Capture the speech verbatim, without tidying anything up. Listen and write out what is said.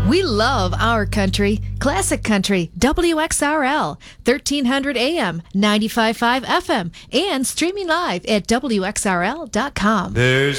We love our country. Classic Country, W X R L, thirteen hundred A M, ninety-five point five F M, and streaming live at W X R L dot com. There's